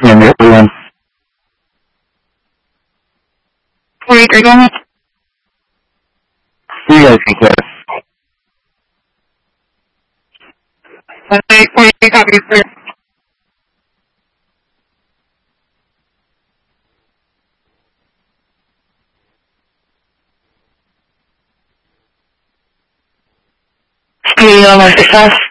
Number 1. Wait, are you on it? Yes, sir. Wait, copy, sir. Studio on success.